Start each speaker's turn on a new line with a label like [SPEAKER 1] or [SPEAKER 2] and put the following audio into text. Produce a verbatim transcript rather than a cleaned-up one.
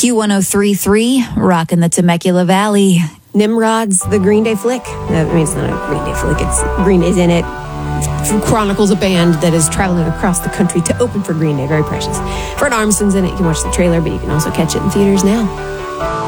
[SPEAKER 1] Q one oh three point three, rocking the Temecula Valley.
[SPEAKER 2] Nimrod's the Green Day flick. I mean, it's not a Green Day flick. It's Green Day's in it. Chronicles a band that is traveling across the country to open for Green Day. Very precious. Fred Armisen's in it. You can watch the trailer, but you can also catch it in theaters now.